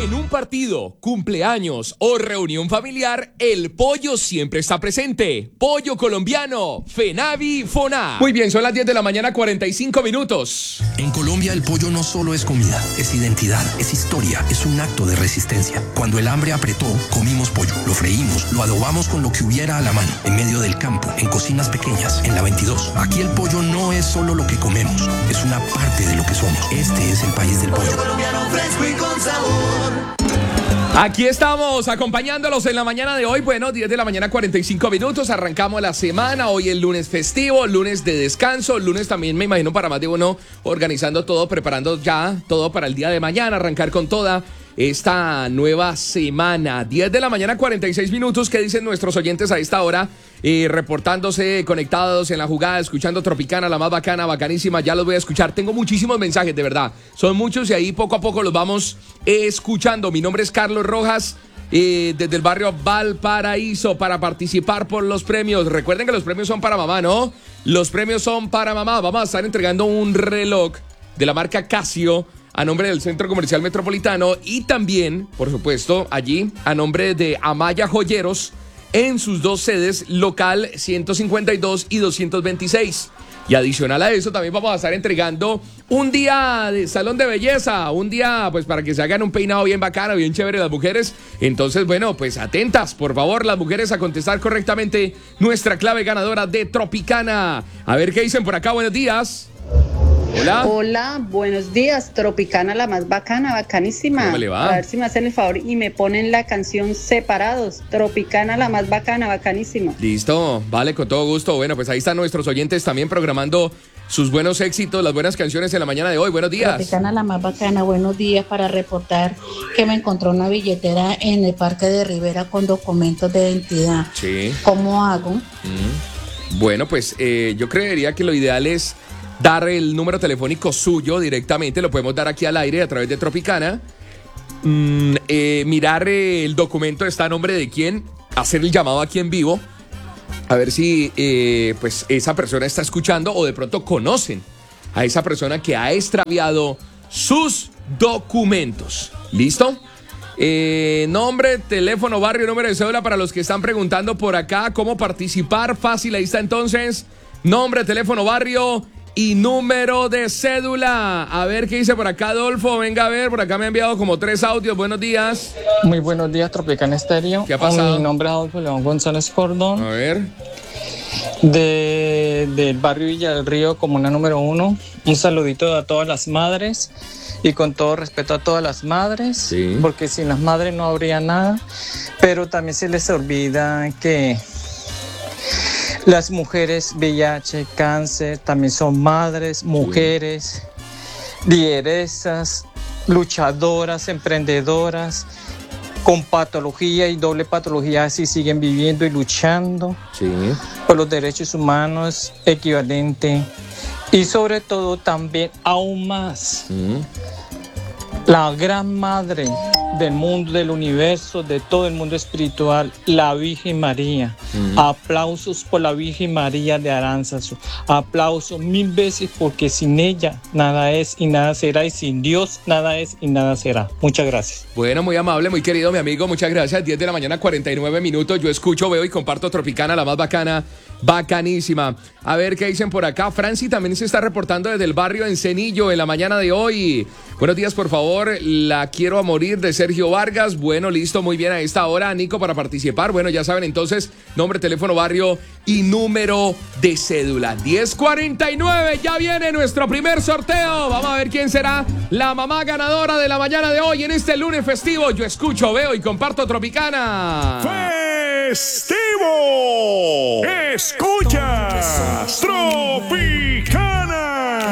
En un partido, cumpleaños o reunión familiar, el pollo siempre está presente. Pollo colombiano, Fenavi Foná. Muy bien, son las 10 de la mañana, 45 minutos. En Colombia el pollo no solo es comida, es identidad, es historia, es un acto de resistencia. Cuando el hambre apretó, comimos pollo, lo freímos, lo adobamos con lo que hubiera a la mano, en medio del campo, en cocinas pequeñas, en la 22. Aquí el pollo no es solo lo que comemos, es una parte de lo que somos. Este es el país del pollo. Colombiano fresco y con sabor. Aquí estamos acompañándolos en la mañana de hoy. Bueno, 10 de la mañana, 45 minutos. Arrancamos la semana. Hoy el lunes festivo, lunes de descanso. Lunes también me imagino para más de uno organizando todo, preparando ya todo para el día de mañana. Arrancar con toda esta nueva semana. 10 de la mañana, 46 minutos. ¿Qué dicen nuestros oyentes a esta hora? Reportándose, conectados en la jugada, escuchando Tropicana, la más bacana, bacanísima. Ya los voy a escuchar. Tengo muchísimos mensajes, de verdad. Son muchos y ahí poco a poco los vamos escuchando. Mi nombre es Carlos Rojas, desde el barrio Valparaíso, para participar por los premios. Recuerden que los premios son para mamá, ¿no? Los premios son para mamá. Vamos a estar entregando un reloj de la marca Casio a nombre del Centro Comercial Metropolitano y también, por supuesto, allí a nombre de Amaya Joyeros en sus dos sedes, local 152 y 226. Y adicional a eso, también vamos a estar entregando un día de salón de belleza, un día pues para que se hagan un peinado bien bacano, bien chévere las mujeres. Entonces, bueno, pues atentas, por favor, las mujeres a contestar correctamente nuestra clave ganadora de Tropicana. A ver qué dicen por acá, buenos días. Hola. Hola, buenos días, Tropicana, la más bacana, bacanísima. ¿Cómo le va? A ver si me hacen el favor y me ponen la canción Separados. Tropicana, la más bacana, bacanísima. Listo, vale, con todo gusto. Bueno, pues ahí están nuestros oyentes también programando sus buenos éxitos, las buenas canciones en la mañana de hoy. Buenos días. Tropicana, la más bacana, buenos días, para reportar que me encontró una billetera en el Parque de Rivera con documentos de identidad. Sí. ¿Cómo hago? Bueno, pues yo creería que lo ideal es dar el número telefónico suyo directamente, lo podemos dar aquí al aire a través de Tropicana. Mirar el documento está a nombre de quién, hacer el llamado aquí en vivo, a ver si pues esa persona está escuchando o de pronto conocen a esa persona que ha extraviado sus documentos. ¿Listo? Nombre, teléfono, barrio, número de cédula para los que están preguntando por acá cómo participar. Fácil, ahí está entonces. Nombre, teléfono, barrio y número de cédula. A ver qué dice por acá Adolfo. Venga a ver, por acá me ha enviado como 3 audios. Buenos días. Muy buenos días, Tropicana Estéreo. ¿Qué ha pasado? Mi nombre es Adolfo León González Cordón. A ver. Del barrio Villa del Río, comuna número 1. Un saludito a todas las madres y con todo respeto a todas las madres, sí, porque sin las madres no habría nada, pero también se les olvida que las mujeres VIH, cáncer, también son madres, mujeres, lideresas, luchadoras, emprendedoras, con patología y doble patología, así siguen viviendo y luchando por los derechos humanos equivalente. Y sobre todo también aún más, la gran madre del mundo, del universo, de todo el mundo espiritual, la Virgen María. Aplausos por la Virgen María de Aránzazu. Aplausos 1000 veces, porque sin ella nada es y nada será, y sin Dios nada es y nada será. Muchas gracias. Bueno, muy amable, muy querido mi amigo, muchas gracias. 10 de la mañana, 49 minutos. Yo escucho, veo y comparto Tropicana, la más bacana, bacanísima. A ver qué dicen por acá. Franci también se está reportando desde el barrio Encenillo en la mañana de hoy. Buenos días, por favor. La quiero a morir, de Sergio Vargas. Bueno, listo, muy bien. A esta hora, Nico, para participar. Bueno, ya saben entonces, nombre, teléfono, barrio y número de cédula. 10:49, ya viene nuestro primer sorteo. Vamos a ver quién será la mamá ganadora de la mañana de hoy en este lunes festivo. Yo escucho, veo y comparto Tropicana. ¡Festivo! ¡Escucha!